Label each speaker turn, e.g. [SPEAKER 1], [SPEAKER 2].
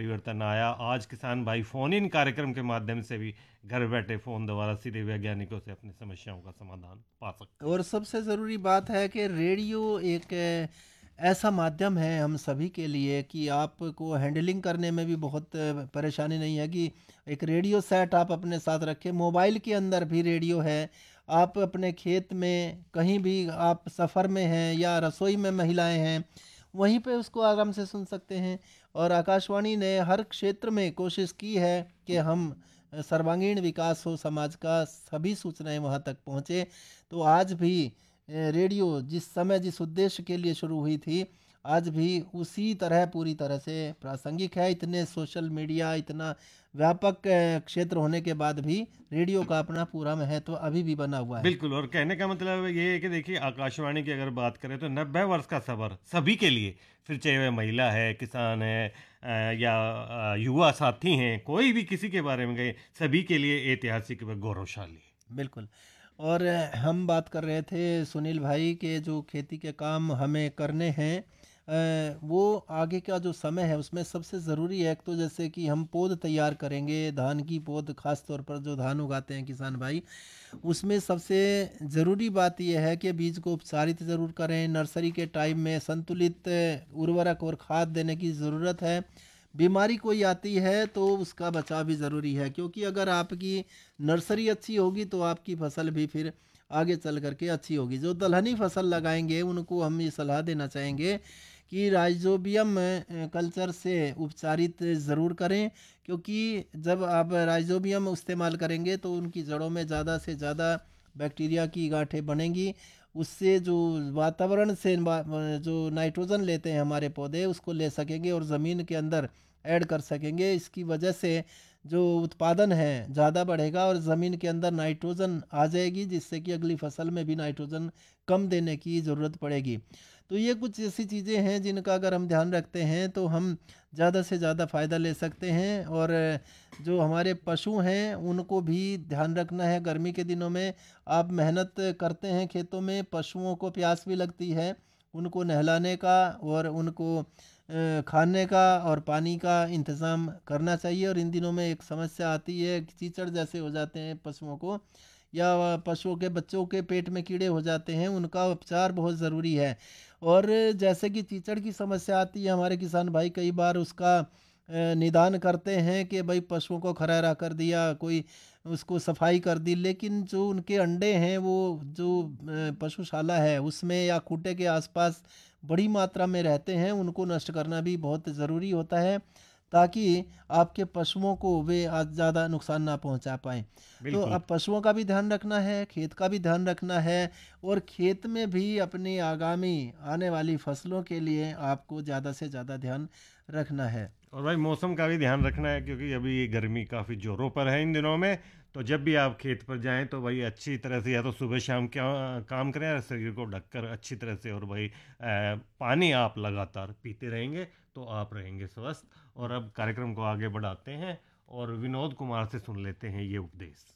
[SPEAKER 1] परिवर्तन आया। आज किसान भाई फ़ोन इन कार्यक्रम के माध्यम से भी घर बैठे फ़ोन द्वारा सीधे वैज्ञानिकों से अपनी समस्याओं का समाधान पा सकते हैं।
[SPEAKER 2] और सबसे ज़रूरी बात है कि रेडियो एक ऐसा माध्यम है हम सभी के लिए कि आपको हैंडलिंग करने में भी बहुत परेशानी नहीं है कि एक रेडियो सेट आप अपने साथ रखें। मोबाइल के अंदर भी रेडियो है। आप अपने खेत में कहीं भी आप सफ़र में हैं या रसोई में महिलाएं हैं, वहीं पे उसको आराम से सुन सकते हैं। और आकाशवाणी ने हर क्षेत्र में कोशिश की है कि हम सर्वांगीण विकास हो समाज का, सभी सूचनाएं वहां तक पहुंचे। तो आज भी रेडियो जिस समय जिस उद्देश्य के लिए शुरू हुई थी, आज भी उसी तरह पूरी तरह से प्रासंगिक है। इतने सोशल मीडिया इतना व्यापक क्षेत्र होने के बाद भी रेडियो का अपना पूरा महत्व अभी भी बना हुआ है।
[SPEAKER 1] बिल्कुल, और कहने का मतलब ये है कि देखिए आकाशवाणी की अगर बात करें तो 90 वर्ष का सफ़र सभी के लिए, फिर चाहे वह महिला है, किसान है, या युवा साथी हैं, कोई भी किसी के बारे में कहें, सभी के लिए ऐतिहासिक व गौरवशाली है।
[SPEAKER 2] बिल्कुल। और हम बात कर रहे थे सुनील भाई के जो खेती के काम हमें करने हैं, वो आगे का जो समय है उसमें सबसे ज़रूरी है। एक तो जैसे कि हम पौध तैयार करेंगे, धान की पौध, खास तौर पर जो धान उगाते हैं किसान भाई, उसमें सबसे ज़रूरी बात यह है कि बीज को उपचारित ज़रूर करें। नर्सरी के टाइम में संतुलित उर्वरक और खाद देने की ज़रूरत है। बीमारी कोई आती है तो उसका बचाव भी ज़रूरी है, क्योंकि अगर आपकी नर्सरी अच्छी होगी तो आपकी फसल भी फिर आगे चल करके अच्छी होगी। जो दलहनी फसल लगाएंगे उनको हम ये सलाह देना चाहेंगे कि राइजोबियम कल्चर से उपचारित ज़रूर करें, क्योंकि जब आप राइजोबियम इस्तेमाल करेंगे तो उनकी जड़ों में ज़्यादा से ज़्यादा बैक्टीरिया की गांठें बनेंगी। उससे जो वातावरण से जो नाइट्रोजन लेते हैं हमारे पौधे, उसको ले सकेंगे और ज़मीन के अंदर ऐड कर सकेंगे। इसकी वजह से जो उत्पादन है ज़्यादा बढ़ेगा और ज़मीन के अंदर नाइट्रोजन आ जाएगी, जिससे कि अगली फसल में भी नाइट्रोजन कम देने की ज़रूरत पड़ेगी। तो ये कुछ ऐसी चीज़ें हैं जिनका अगर हम ध्यान रखते हैं तो हम ज़्यादा से ज़्यादा फ़ायदा ले सकते हैं। और जो हमारे पशु हैं उनको भी ध्यान रखना है। गर्मी के दिनों में आप मेहनत करते हैं खेतों में, पशुओं को प्यास भी लगती है, उनको नहलाने का और उनको खाने का और पानी का इंतज़ाम करना चाहिए। और इन दिनों में एक समस्या आती है कि कीचड़ जैसे हो जाते हैं पशुओं को, या पशुओं के बच्चों के पेट में कीड़े हो जाते हैं, उनका उपचार बहुत ज़रूरी है। और जैसे कि कीचड़ की समस्या आती है, हमारे किसान भाई कई बार उसका निदान करते हैं कि भाई पशुओं को खरैरा कर दिया, कोई उसको सफाई कर दी, लेकिन जो उनके अंडे हैं वो जो पशुशाला है उसमें या खूंटे के आसपास बड़ी मात्रा में रहते हैं, उनको नष्ट करना भी बहुत ज़रूरी होता है, ताकि आपके पशुओं को वे आज ज़्यादा नुकसान ना पहुंचा पाएँ। तो
[SPEAKER 1] बिल्कुल।
[SPEAKER 2] अब पशुओं का भी ध्यान रखना है, खेत का भी ध्यान रखना है, और खेत में भी अपनी आगामी आने वाली फसलों के लिए आपको ज़्यादा से ज़्यादा ध्यान रखना है।
[SPEAKER 1] और भाई मौसम का भी ध्यान रखना है, क्योंकि अभी गर्मी काफ़ी ज़ोरों पर है इन दिनों में। तो जब भी आप खेत पर जाएं तो भाई अच्छी तरह से या तो सुबह शाम क्या काम करें, या शरीर को ढककर अच्छी तरह से, और भाई पानी आप लगातार पीते रहेंगे तो आप रहेंगे स्वस्थ। और अब कार्यक्रम को आगे बढ़ाते हैं और विनोद कुमार से सुन लेते हैं ये उपदेश।